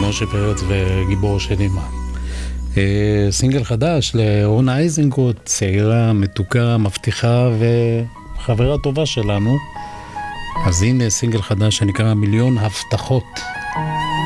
משה פרץ וגיבור שנימה. סינגל חדש לאורנה אייזנקוט, צעירה, מתוקה, מבטיחה וחברה טובה שלנו. אז הנה סינגל חדש שנקרא מיליון הבטחות.